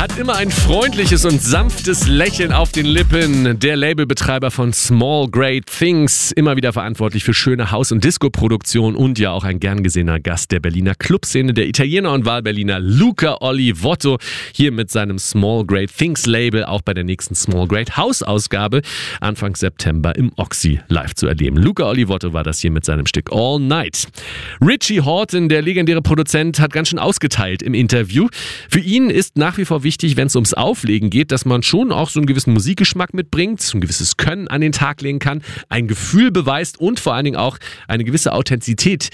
Hat immer ein freundliches und sanftes Lächeln auf den Lippen. Der Labelbetreiber von Small Great Things, immer wieder verantwortlich für schöne Haus- und Disco-Produktion und ja auch ein gern gesehener Gast der Berliner Clubszene, der Italiener und Wahlberliner Luca Olivotto, hier mit seinem Small Great Things Label auch bei der nächsten Small Great House Ausgabe Anfang September im Oxy live zu erleben. Luca Olivotto war das hier mit seinem Stück All Night. Richie Hawtin, der legendäre Produzent, hat ganz schön ausgeteilt im Interview. Für ihn ist nach wie vor wichtig, wenn es ums Auflegen geht, dass man schon auch so einen gewissen Musikgeschmack mitbringt, so ein gewisses Können an den Tag legen kann, ein Gefühl beweist und vor allen Dingen auch eine gewisse Authentizität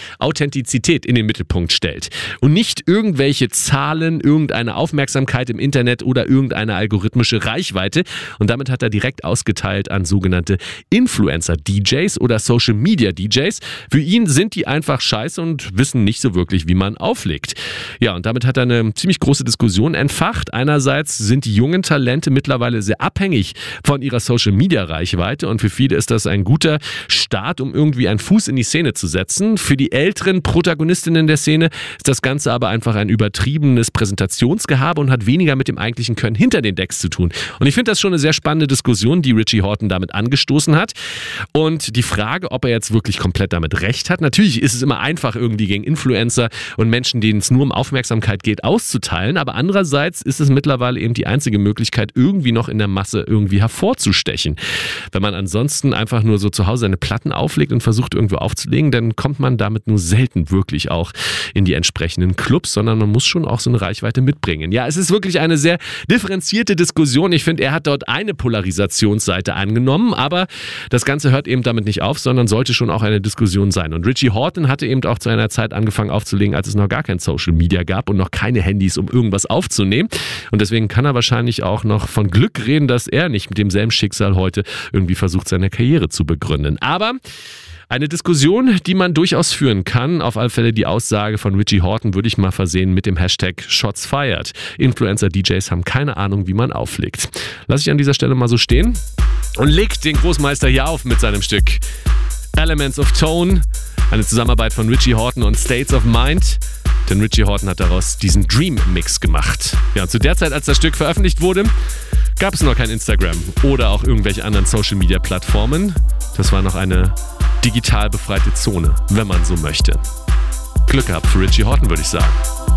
in den Mittelpunkt stellt. Und nicht irgendwelche Zahlen, irgendeine Aufmerksamkeit im Internet oder irgendeine algorithmische Reichweite. Und damit hat er direkt ausgeteilt an sogenannte Influencer-DJs oder Social-Media-DJs. Für ihn sind die einfach scheiße und wissen nicht so wirklich, wie man auflegt. Ja, und damit hat er eine ziemlich große Diskussion entfacht. Einerseits sind die jungen Talente mittlerweile sehr abhängig von ihrer Social-Media-Reichweite und für viele ist das ein guter Start, um irgendwie einen Fuß in die Szene zu setzen. Für die älteren Protagonistinnen der Szene ist das Ganze aber einfach ein übertriebenes Präsentationsgehabe und hat weniger mit dem eigentlichen Können hinter den Decks zu tun. Und ich finde das schon eine sehr spannende Diskussion, die Richie Hawtin damit angestoßen hat. Und die Frage, ob er jetzt wirklich komplett damit recht hat, natürlich ist es immer einfach, irgendwie gegen Influencer und Menschen, denen es nur um Aufmerksamkeit geht, auszuteilen, aber andererseits ist es mittlerweile eben die einzige Möglichkeit, irgendwie noch in der Masse irgendwie hervorzustechen. Wenn man ansonsten einfach nur so zu Hause seine Platten auflegt und versucht irgendwo aufzulegen, dann kommt man damit nur selten wirklich auch in die entsprechenden Clubs, sondern man muss schon auch so eine Reichweite mitbringen. Ja, es ist wirklich eine sehr differenzierte Diskussion. Ich finde, er hat dort eine Polarisationsseite angenommen, aber das Ganze hört eben damit nicht auf, sondern sollte schon auch eine Diskussion sein. Und Richie Hawtin hatte eben auch zu einer Zeit angefangen aufzulegen, als es noch gar kein Social Media gab und noch keine Handys, um irgendwas aufzunehmen. Und deswegen kann er wahrscheinlich auch noch von Glück reden, dass er nicht mit demselben Schicksal heute irgendwie versucht, seine Karriere zu begründen. Aber eine Diskussion, die man durchaus führen kann. Auf alle Fälle die Aussage von Richie Hawtin würde ich mal versehen mit dem Hashtag Shots Fired. Influencer-DJs haben keine Ahnung, wie man auflegt. Lass ich an dieser Stelle mal so stehen und legt den Großmeister hier auf mit seinem Stück Elements of Tone. Eine Zusammenarbeit von Richie Hawtin und States of Mind. Denn Richie Hawtin hat daraus diesen Dream-Mix gemacht. Ja, und zu der Zeit, als das Stück veröffentlicht wurde, gab es noch kein Instagram oder auch irgendwelche anderen Social-Media-Plattformen. Das war noch eine digital befreite Zone, wenn man so möchte. Glück gehabt für Richie Hawtin, würde ich sagen.